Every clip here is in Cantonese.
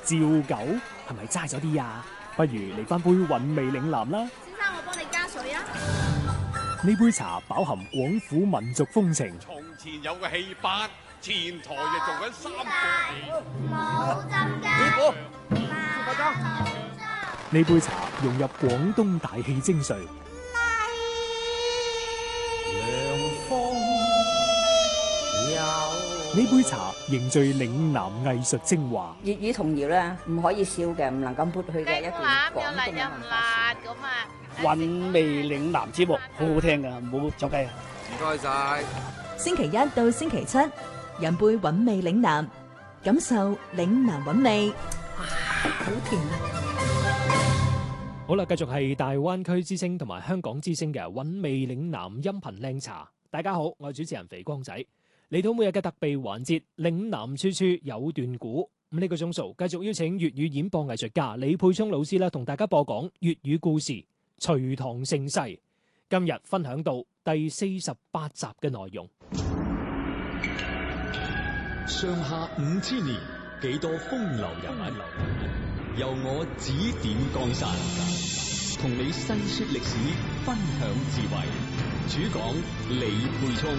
照舊係咪齋咗啲啊？不如嚟翻杯韻味嶺南啦。 先生，我幫你加水啊！ 呢杯茶飽含廣府民族風情。 從前有個戲班，前台就做緊三個戲。 冇針㗎。 呢杯茶融入廣東大戲精髓。呢杯茶凝聚嶺南藝術精華。 粵語童謠咧，唔可以少嘅，唔能夠抹去嘅一段廣東嘅文化。 韻味嶺南節目好好聽㗎，唔好走雞啊！ 唔該晒。 星期一到星期七，飲杯韻味嶺南，感受嶺南韻味。哇，好甜啊！ 好啦，繼續係大灣區之聲同埋香港之聲嘅韻味嶺南音頻靚茶。大家好，我係主持人肥光仔。嚟到每日嘅特備環節，嶺南處處有段古。咁呢個鐘數繼續邀請粵語演播藝術家李沛聰老師啦，同大家播講粵語故事《隋唐盛世》。今日分享到第48集嘅內容。 上下5000年，幾多風流人物，由我指點江山，同你細說歷史，分享智慧。主講李沛聰。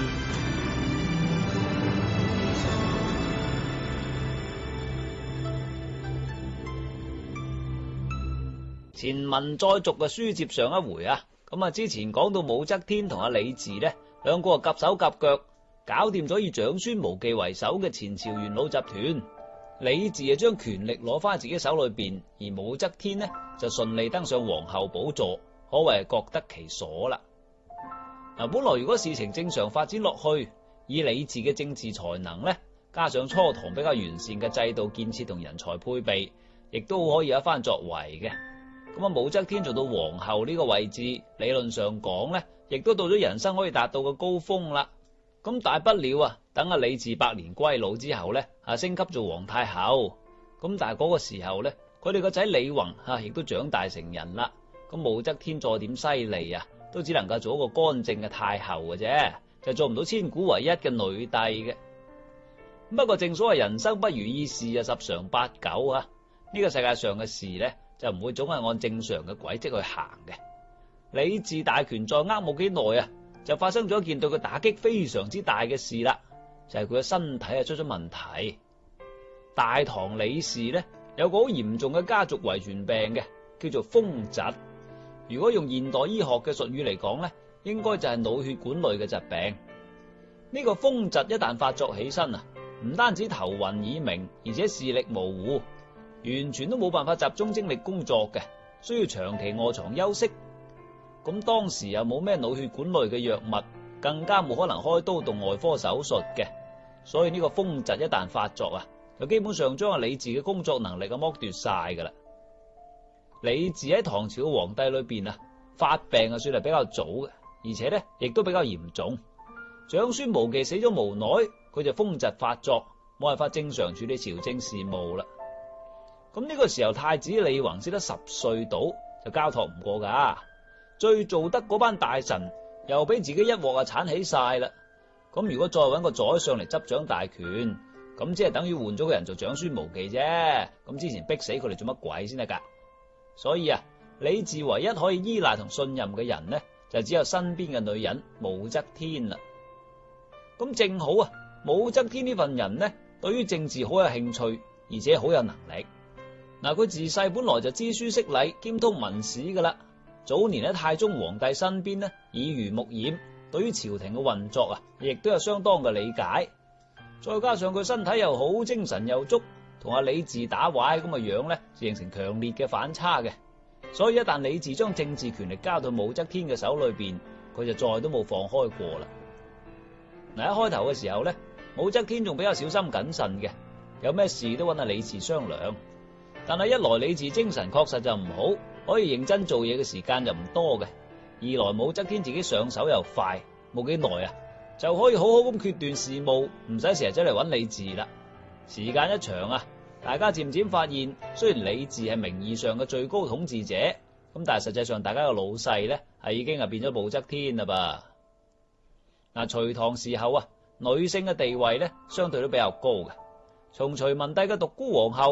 前文再續嘅書接上一回啊，咁之前講到武則天同阿李治呢兩個夾手夾腳，搞掂咗以長孫無忌為首嘅前朝元老集團。李治將權力攞翻喺自己手裏邊，而武則天呢就順利登上皇后寶座，可謂係各得其所啦。嗱，本來如果事情正常發展落去，以李治嘅政治才能呢，加上初唐比較完善嘅制度建設同人才配備，亦都可以有一番作為嘅。咁武則天做到皇后呢個位置，理論上講呢，亦都到咗人生可以達到嘅高峰啦。咁大不了啊，等阿李治百年歸老之後呢，升級做皇太后。咁但係嗰個時候呢，佢哋個仔李弘亦都長大成人啦。咁武則天再點犀利啊，都只能夠做一個乾淨嘅太后嘅啫，就做唔到千古唯一嘅女帝嘅。不過正所謂人生不如意事十常八九啊，呢個世界上嘅事呢，就唔會總係按正常嘅軌跡去行嘅。李治大權在握冇幾耐啊，就發生咗一件對佢打擊非常之大嘅事啦，就係佢嘅身體出咗問題。大唐李氏呢，有個好嚴重嘅家族遺傳病嘅，叫做風疾。如果用現代醫學嘅術語嚟講呢，應該就係腦血管類嘅疾病。呢個風疾一旦發作起身啊，唔單止頭暈耳鳴，而且視力模糊，完全都冇辦法集中精力工作嘅，需要長期臥床休息。咁當時又冇咩腦血管類嘅藥物，更加冇可能開刀動外科手術嘅，所以呢個風疾一旦發作啊，就基本上將阿李治嘅工作能力剝奪晒噶啦。李治喺唐朝嘅皇帝裏邊啊，發病啊算係比較早嘅，而且呢亦都比較嚴重。長孫無忌死咗無耐，佢就風疾發作，冇辦法正常處理朝政事務啦。咁呢個時候太子李弘先得10歲到，就交託唔過噶。最做得嗰班大臣又俾自己一鑊鏟起晒啦。咁如果再搵個宰相嚟執掌大權，咁即係等於換咗個人做長孫無忌啫。咁之前逼死佢哋做乜鬼先得噶？所以李治唯一可以依賴同信任嘅人呢，就只有身邊嘅女人武則天啦。咁正好武則天呢份人呢，對於政治好有興趣，而且好有能力。嗱，佢自細本來就知書識禮，兼通文史噶啦。早年喺太宗皇帝身邊呢，耳濡目染，對於朝廷嘅運作亦都有相當嘅理解。再加上佢身體又好，精神又足，同阿李治打壞咁嘅樣呢，形成強烈嘅反差嘅。所以一旦李治將政治權力交到武則天嘅手裏邊，佢就再都冇放開過啦。嗱，一開頭嘅時候呢，武則天仲比較小心謹慎嘅，有咩事都揾阿李治商量。但係一來李治精神確實就唔好，可以認真做嘢嘅時間就唔多嘅；二來武則天自己上手又快，冇幾耐就可以好好咁決斷事務，唔使成日走嚟揾李治啦。時間一長大家漸漸發現，雖然李治係名義上嘅最高統治者，咁但係實際上大家嘅老細呢，已經變咗武則天啦噃。嗱，隋唐時候女性嘅地位呢，相對都比較高嘅。從隋文帝嘅獨孤皇后